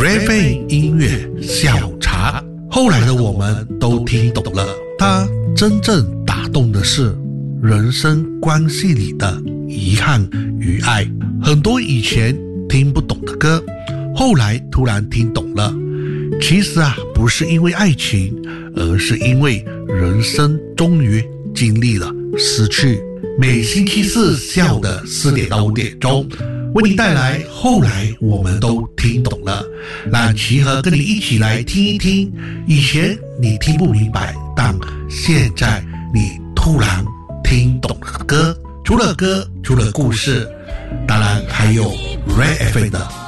Ray 音乐下午茶。后来的我们都听懂了，它真正打动的是人生关系里的遗憾与爱。很多以前听不懂的歌，后来突然听懂了。其实不是因为爱情，而是因为人生终于经历了失去。每星期四下午的4点到5点钟，为您带来后来我们都听懂了，让齐和跟你一起来听一听以前你听不明白，但现在你突然听懂了歌。除了歌，除了故事，当然还有 Ray FM 的